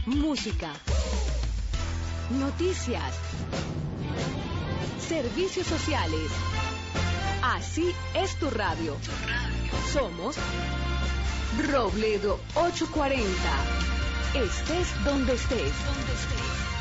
música, noticias, servicios sociales. Así es tu radio. Somos Robledo 840. Estés donde estés.